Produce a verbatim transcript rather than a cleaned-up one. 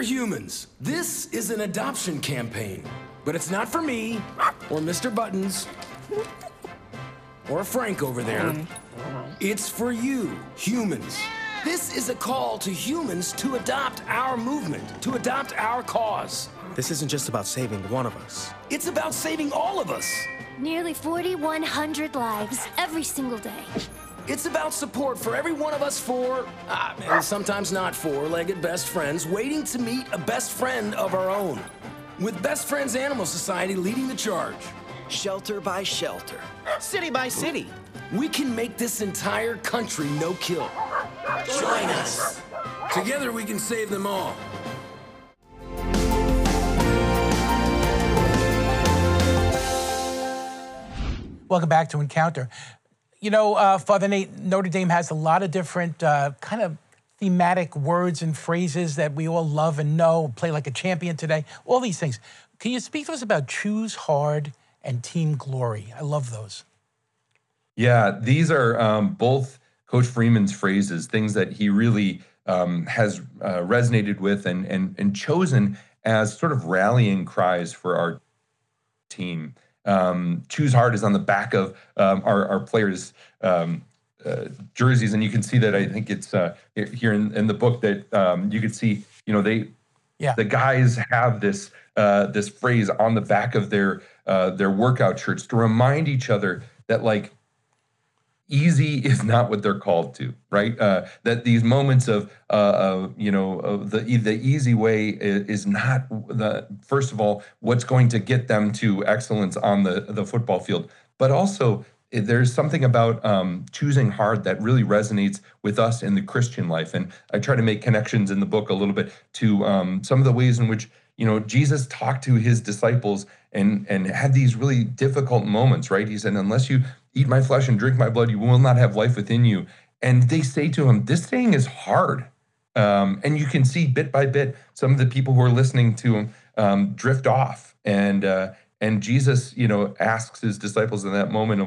humans, this is an adoption campaign, but it's not for me or Mister Buttons or Frank over there. It's for you, humans. This is a call to humans to adopt our movement, to adopt our cause. This isn't just about saving one of us. It's about saving all of us. Nearly forty-one hundred lives every single day. It's about support for every one of us four, uh, and sometimes not four-legged best friends, waiting to meet a best friend of our own. With Best Friends Animal Society leading the charge. Shelter by shelter, city by city. We can make this entire country no-kill. Join us. Together we can save them all. Welcome back to Encounter. You know, uh, Father Nate, Notre Dame has a lot of different uh, kind of thematic words and phrases that we all love and know, play like a champion today, all these things. Can you speak to us about choose hard and team glory? I love those. Yeah, these are um, both Coach Freeman's phrases, things that he really um, has uh, resonated with and, and, and chosen as sort of rallying cries for our team. Um, choose hard is on the back of um, our, our players' um, uh, jerseys, and you can see that. I think it's uh, here in, in the book that um, you can see. You know, they, yeah. the guys have this uh, this phrase on the back of their uh, their workout shirts to remind each other that, like, easy is not what they're called to, right? Uh, that these moments of, uh, of you know, of the the easy way is, is not the first of all what's going to get them to excellence on the the football field, but also there's something about um, choosing hard that really resonates with us in the Christian life. And I try to make connections in the book a little bit to um, some of the ways in which, you know, Jesus talked to his disciples and and had these really difficult moments, right? He said, unless you eat my flesh and drink my blood, you will not have life within you. And they say to him, this thing is hard. Um, and you can see bit by bit, some of the people who are listening to him um, drift off. And uh, and Jesus, you know, asks his disciples in that moment,